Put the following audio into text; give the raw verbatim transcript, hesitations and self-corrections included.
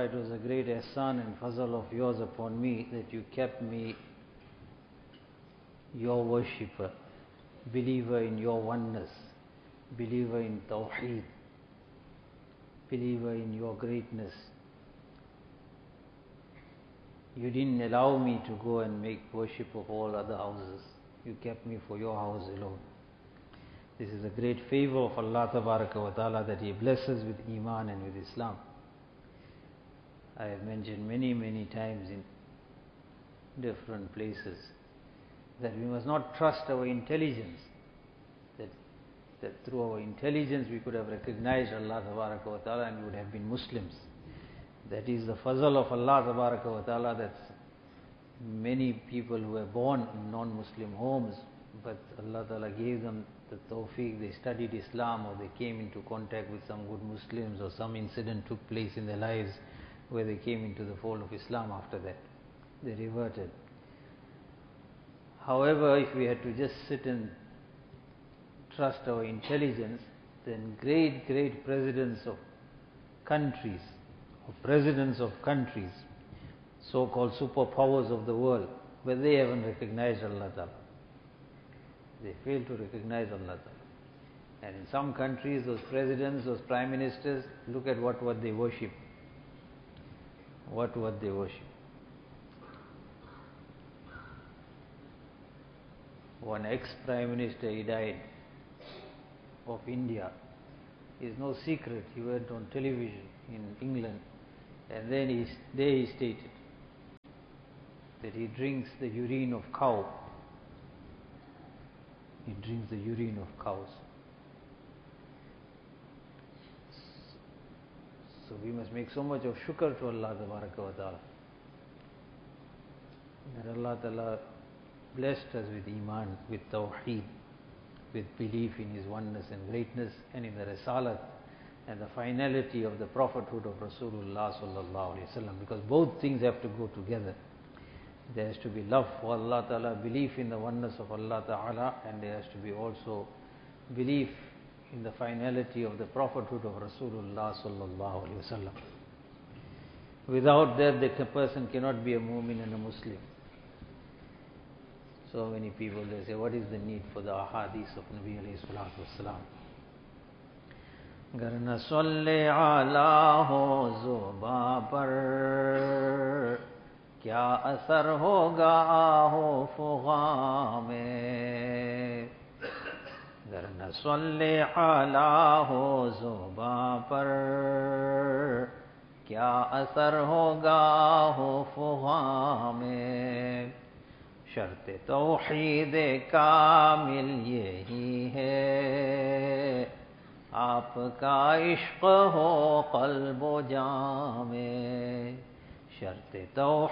it was a great ihsan and fazl of yours upon me that you kept me your worshipper, believer in your oneness, believer in Tawheed, believer in your greatness. You didn't allow me to go and make worship of all other houses. You kept me for your house alone. This is a great favor of Allah Tabaraka wa Ta'ala that He blesses with Iman and with Islam. I have mentioned many, many times in different places that we must not trust our intelligence, that, that through our intelligence we could have recognized Allah Tabaraka wa Ta'ala and we would have been Muslims. That is the fazl of Allah Tabaraka wa Ta'ala, that many people who were born in non-Muslim homes, but Allah Ta'ala gave them the tawfiq, they studied Islam or they came into contact with some good Muslims or some incident took place in their lives where they came into the fold of Islam after that. They reverted. However, if we had to just sit and trust our intelligence, then great, great presidents of countries, or presidents of countries, so-called superpowers of the world, but they haven't recognized Allah Ta'ala. They fail to recognize Allah Ta'ala. And in some countries, those presidents, those prime ministers, look at what, what they worship. What, what they worship. One ex-prime minister, he died, of India. It's no secret. He went on television in England, and then he, there he stated that he drinks the urine of cow. He drinks the urine of cows. So we must make so much of shukr to Allah Tabaraka wa Ta'ala, that Allah Ta'ala blessed us with Iman, with Tawheed, with belief in His oneness and greatness, and in the Risalat and the finality of the prophethood of Rasulullah Sallallahu Alaihi Wasallam, because both things have to go together. There has to be love for Allah Ta'ala, belief in the oneness of Allah Ta'ala, and there has to be also belief in the finality of the prophethood of Rasulullah Sallallahu Alaihi Wasallam. Without that, the person cannot be a mu'min and a Muslim. So many people, they say, what is the need for the ahadith of Nabi alayhi salatu wassalam? Gar na salli ala ho zuba par, kya asar hoga ho fugha mein. Gar na salli ala ho zuba par, kya asar hoga ho fugha mein. शर्त तौहीद कामिल यही है, आपका इश्क हो क़ल्ब व जाँ में। शर्त तौहीद